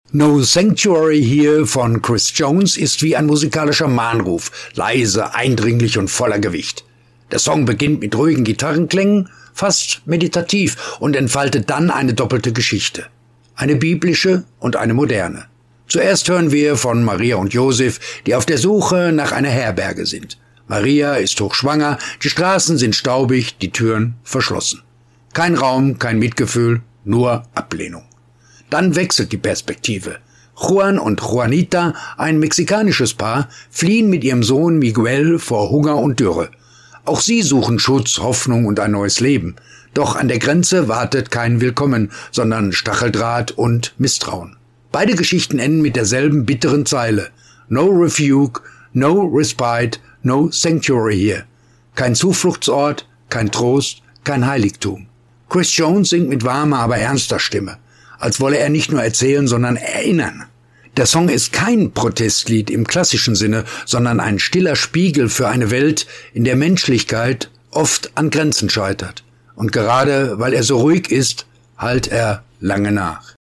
No Sanctuary Here von Chris Jones ist wie ein musikalischer Mahnruf, leise, eindringlich und voller Gewicht. Der Song beginnt mit ruhigen Gitarrenklängen, fast meditativ, und entfaltet dann eine doppelte Geschichte. Eine biblische und eine moderne. Zuerst hören wir von Maria und Josef, die auf der Suche nach einer Herberge sind. Maria ist hochschwanger, die Straßen sind staubig, die Türen verschlossen. Kein Raum, kein Mitgefühl, nur Ablehnung. Dann wechselt die Perspektive. Juan und Juanita, ein mexikanisches Paar, fliehen mit ihrem Sohn Miguel vor Hunger und Dürre. Auch sie suchen Schutz, Hoffnung und ein neues Leben. Doch an der Grenze wartet kein Willkommen, sondern Stacheldraht und Misstrauen. Beide Geschichten enden mit derselben bitteren Zeile. No refuge, no respite, no sanctuary here. Kein Zufluchtsort, kein Trost, kein Heiligtum. Chris Jones singt mit warmer, aber ernster Stimme, als wolle er nicht nur erzählen, sondern erinnern. Der Song ist kein Protestlied im klassischen Sinne, sondern ein stiller Spiegel für eine Welt, in der Menschlichkeit oft an Grenzen scheitert. Und gerade weil er so ruhig ist, hallt er lange nach.